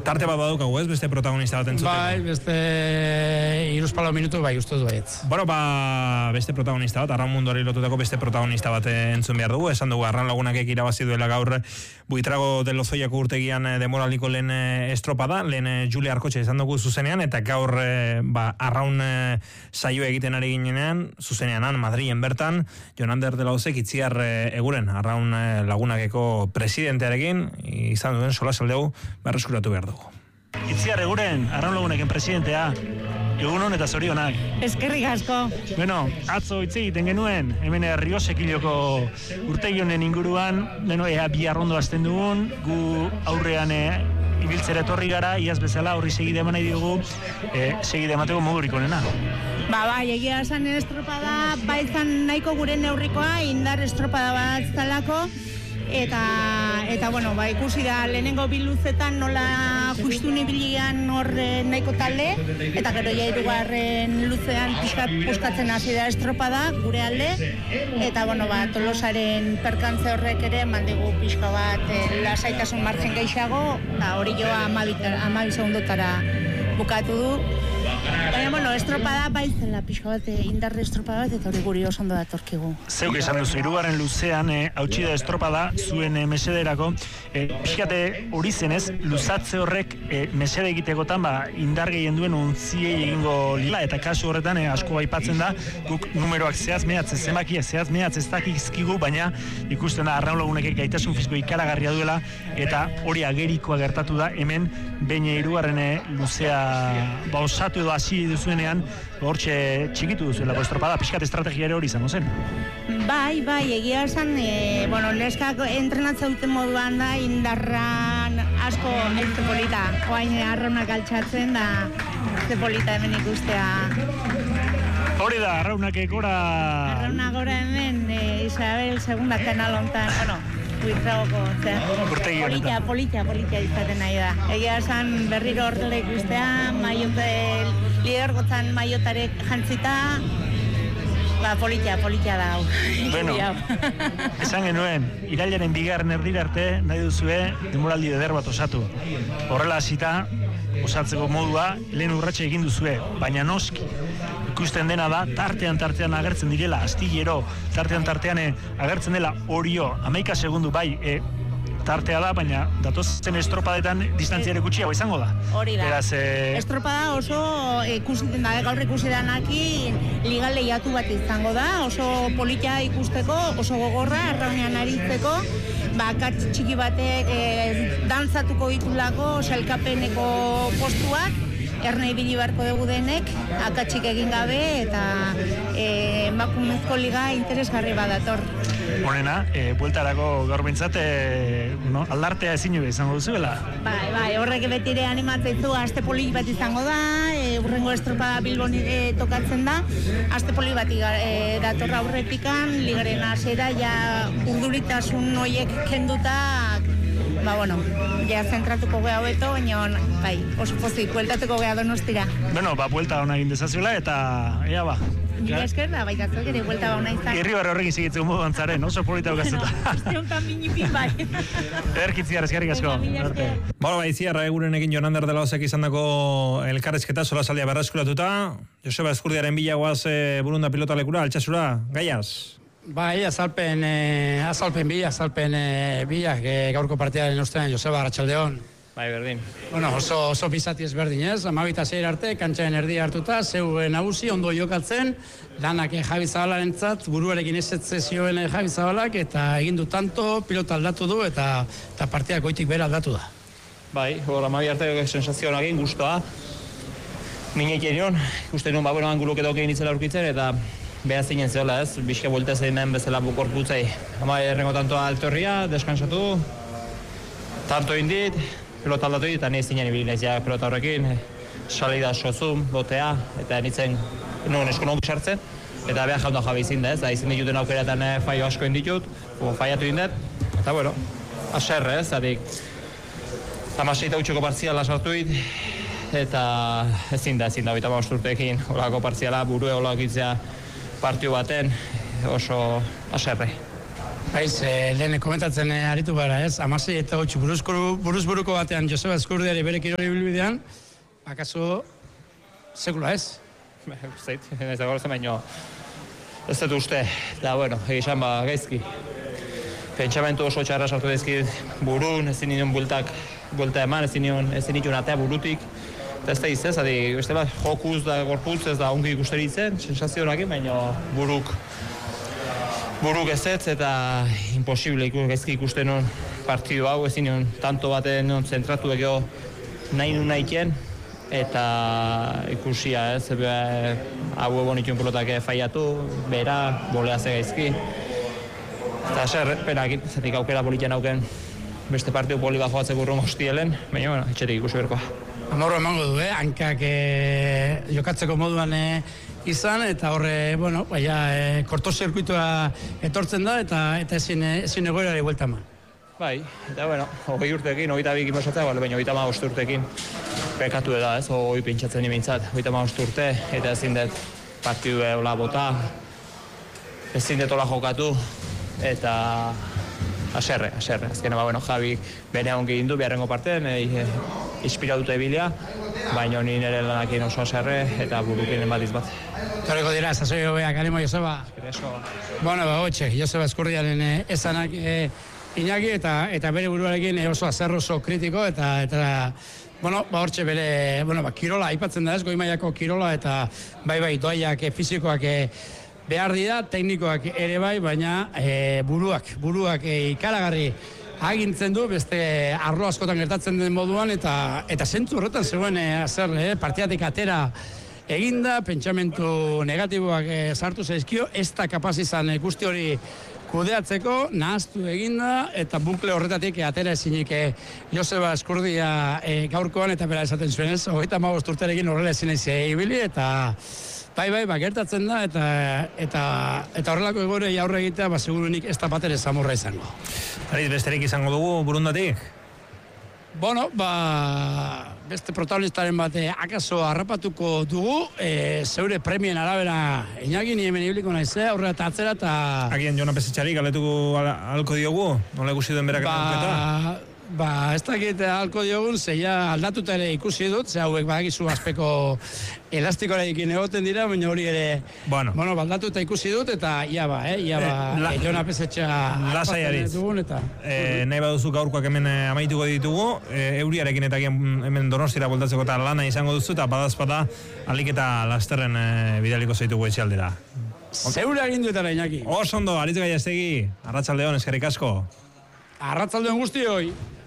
Tarte bat badukagu, ez? Beste protagonista bat entzuteko. Bai, beste 3-4 minutu bai uste du baietz. Bueno, beste protagonista bat, Arraun Munduari lotutako beste protagonista bat entzun behar dugu. Esan dugu, Arraun Lagunakek irabazi duela gaur Buitrago de Lozoiako urtegian demoraliko lehen estropada, lehen Julia Arkotxe esan dugu zuzenean, eta gaur Arraun saio egiten ari ginean, zuzenean Madrien bertan, Jonander de la Ozek itziar eguren, Arraun Lagunakeko presidentearekin, izan duen solasaldeu berreskuratu behar dugu. Itziar eguren, Arraun Laguneken presidentea, egunon eta zorionak. Eskerrik asko. Bueno, atzo hitz egiten genuen, hemen Riosekiloko urtegi honen inguruan, ea bi arrondo hasten dugun, gu aurrean ibiltzera etorri gara, iaz bezala horri segide eman nahi diogu, segide emateko modurik onena. Bai, egia esan estropada, baizan nahiko gure neurrikoa, indar estropada bat zalako, eta bueno, ikusi da lehenengo biluzetan nola justu nibilian hor nahiko talde, eta gero ja hirugarren luzean puskatzen hasi da estropada gure alde, eta bueno, Tolosaren perkantze horrek ere mandigu pixka bat lasaitasun margen gehiago, hori joa 12 segundotara bukatu du. Baina, bueno, estropada baitzela pixka bat, indarre estropada bat, eta hori guri oso ondo datorkigu. Zeuk esan duzu, hirugarren luzean hautsi da estropada zuen mesederako, pixkate hori zenez, luzatze horrek mesede egitekotan indar gehien duen untziei egingo lila, eta kasu horretan asko aipatzen da, guk numeroak zehaz mehatz, zemakia zehaz mehatz ez dakizkigu, baina ikusten da Arraun Lagunekek gaitasun fiziko ikaragarria duela, eta hori agerikoa gertatu da, hemen behin hirugarren luzea osatu edo hasi duzuenean, hortxe txikitu duzuelako estropada, pixkat estrategia ere hori izango zen. Bai, egia esan, neskak entrenatza duten moduan da, indarran asko ez polita, oain Arraunak altxatzen da, ez polita hemen ikustea. Hori da, Arraunak gora... Arraunak gora hemen, Isabel segunda kanal hontan, Buitragoko, polita izaten nahi da. Egia esan berriro horrela ikustea, lidergotzan maiotarek jantzita, polita da hau. Bueno, esan genuen, irailaren 2. erdira arte nahi duzue denboraldi eder bat osatu. Horrela hasita, osatzeko modua lehen urratxe egin duzue, baina noski ikusten dena da, tartean agertzen direla, astillero, tartean agertzen dela orio, 11 segundu bai, tartea da, baina datozen estropadetan distantziare gutxiago izango da. Hori da. Estropada oso ikusten da, gaur ikusi danaki liga lehiatu bat izango da, oso polita ikusteko, oso gogorra, Arraunean aritzeko, akats txiki batek dantzatuko ditulako, sailkapeneko postuak, ernei bili beharko dugu denek, akatsik egin gabe, eta emakumezko liga interesgarri badator. Honena, bueltarako gaur bintzat, aldartea ezin jo izango duzuela? Bai, horrek betire animatzaizu, aste poli bat izango da, urrengo estropada Bilbon tokatzen da, aste poli bat datorra aurretikan, ligaren hasiera ja urduritasun horiek kenduta, ja zentratuko gea hobeto, baina bai, oso pozik, bueltatuko gea Donostira. Bueno, buelta hona egin dezazuela, eta ea Nire esker da, baitatzok ere buelta hona izan. Irribarre horrekin segitzen modu antzaren, oso polita okazuta. Aste honetan minipin bai. Erkitziar, eskerrik asko. Itziarra egurenekin Jonander de la Ozek izandako elkarrezketa solasaldia berreskuratuta, Joseba Eskurdiaren bilagoaz Burunda pilota lekura, Altsasura, gaiaz? Bai, azalpen bilak gaurko partiaren ostean, Joseba, Arratsaldeon. Bai, berdin. Bueno, oso bizati ezberdin ez, 12 arte, kantxaren erdia hartuta, zeu nagusi, ondo jokatzen, lanak Javi Zabalarentzat, buruarekin ezetze zioen Javi Zabalak, eta egin du tanto, pilota aldatu du, eta partidak goitik bera aldatu da. Bai, hor, 12 arte sensazioan egin, guztua. Minek erion, ikusten nuen, angulok edo egin itzela aurkitzen, eta behar zinen zehola ez, bizka buelta zeinen bezala bukorputzei. Errengo tantoa altorria, deskansatu, tanto indit, pelota aldatu dit, eta nahi zinen ibilinez ja pelota horrekin, salida sozum, botea, eta nintzen nuen eskonok sartzen, eta behar jaundak jabe izin da ez, da izin dituten aukeratan faio asko inditut, faiatu indet, eta bueno, aserre ez, zatik, 16 partziala sartu dit, eta ezin da, 25 urteekin, olako partziala, burue olak itzea partiu baten, oso aserre. Baiz, lehen komentatzen aritu gara, ez? 16 eta 8 buruzburuko batean Joseba Eskurdiari bere kiroli bilbidean, akaso sekula ez? Zait, ez da gorzen baino, ez dut uste, eta bueno, egizan gaizki. Pentsamentu oso txarra sartu dizkit burun, ezin nion buelta eman, ezin nion atea burutik, eta ez da izez, beste bat, jokuz da gorputz ez da ongi ikusteri sensazioak, baina buruk ezetz eta imposible gaizki ikusten non partidu hau, ezin nion tanto baten non zentratu egeo nahi eta ikusia ez, hau egon itun pelotak faiatu, bera, bolea ze gaizki. Eta zer, penak, zatik aukera politian auken beste partidu poli bat joatzeko urron hostielen, baina, bueno, etxetik ikusi berkoa. Amorro emango du, hankak jokatzeko moduan izan, eta horre, bueno, kortozirkuitua etortzen da, eta ezin egoerari buelta eman. Bai, eta bueno, 20 urtekin, 22 pasatzea, baina 35 urtekin pekatu da, ez, 20 pintxatzen nimintzat, 35 urte, eta ezin dut partidu hola bota, ezin dut hola jokatu, eta aserre. Azkena, Javi bere ongi indu, biharrengo partean, inspiratuta ebilia, baina ni nire lanakin oso aserre, eta burukin batiz bat. Torreko dira, zazoi hobeak, animo Joseba. Bueno, hotxe, Joseba Eskurdiaren esanak Iñaki, eta bere buruarekin oso aserro, oso kritiko, eta bueno, hortxe bere, kirola, aipatzen da ez, goi mailako kirola, eta bai, doaiak, fizikoak behar dira, teknikoak ere bai, baina buruak ikaragarri agintzen du, beste arlo askotan gertatzen den moduan, eta zentzu horretan zegoen partidatik atera eginda, pentsamentu negatiboak sartu zaizkio, ez da kapaz izan guzti hori kudeatzeko, nahaztu eginda, eta bukle horretatik atera ezinik Joseba Eskurdia gaurkoan, eta bera esaten zuen ez, 35 urterekin horrela ezin ibili, eta bai, gertatzen da, eta horrelako egoerei aurre egitea, segurunik ez da batere zamurra izango. Ariz, besterik izango dugu burundatik? Bueno, beste protagonistaren bate akaso harrapatuko dugu, zeure premien arabera Iñaki, ni hemen ibiliko naizea, aurrera eta atzera, eta... Agian Jona Pesetxari galetuko alko diogu? Nola ikusi duen berak eraketa? Ez dakit alko diogun, zeia aldatuta ere ikusi dut, ze hauek badakizu azpeko elastikoarekin egoten dira, baina hori ere, aldatuta ikusi dut, eta ia ba, Jona Pesetxa lasai Ariz. Nahi baduzu gaurkoak hemen amaituko ditugu, euriarekin eta hemen Donostira voltatzeko eta lana izango duzu, eta badazpada alik eta lasterren bidaliko zaitugu etxealdera. Zeure aginduetara, Iñaki. Oso ondo, Aritz Gaiastegi, arratsalde on, eskerrik asko. Arratsalde on guztioi.